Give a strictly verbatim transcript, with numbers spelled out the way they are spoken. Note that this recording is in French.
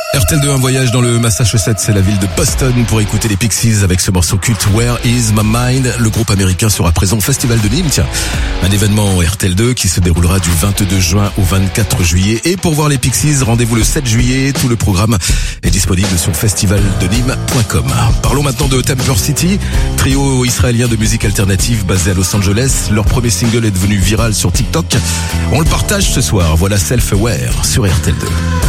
R T L deux, un voyage dans le Massachusetts, c'est la ville de Boston pour écouter les Pixies avec ce morceau culte Where Is My Mind. Le groupe américain sera présent au Festival de Nîmes, tiens, un événement R T L deux qui se déroulera du vingt-deux juin au vingt-quatre juillet. Et pour voir les Pixies, rendez-vous le sept juillet. Tout le programme est disponible sur festival de nîmes point com. Parlons maintenant de Temper City, trio israélien de musique alternative basé à Los Angeles. Leur premier single est devenu viral sur TikTok. On le partage ce soir. Voilà Self Aware sur R T L deux.